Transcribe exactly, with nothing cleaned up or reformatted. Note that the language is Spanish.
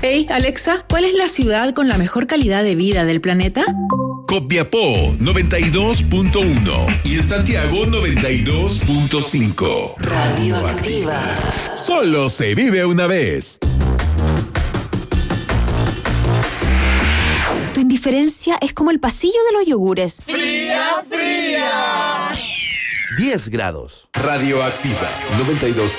Hey, Alexa, ¿cuál es la ciudad con la mejor calidad de vida del planeta? Copiapó noventa y dos punto uno y en Santiago noventa y dos punto cinco. Radioactiva. Solo se vive una vez. Tu indiferencia es como el pasillo de los yogures. ¡Fría, fría! diez grados. Radioactiva noventa y dos.